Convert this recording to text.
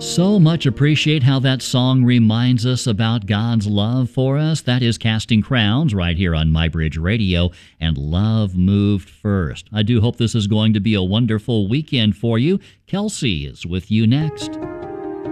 So much appreciate how that song reminds us about God's love for us. That is Casting Crowns right here on MyBridge Radio, and Love Moved First. I do hope this is going to be a wonderful weekend for you. Kelsey is with you next.